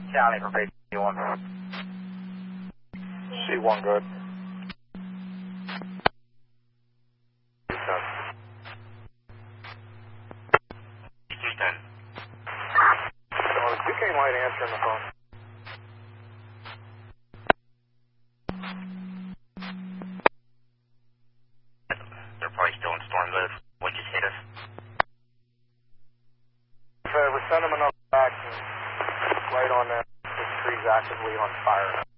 Charlie for C1. C1 good. Duquesne Light answering the phone. They're probably still in storm mode. What just hit us? We're sending them enough back and right on that. This tree's actively on fire now.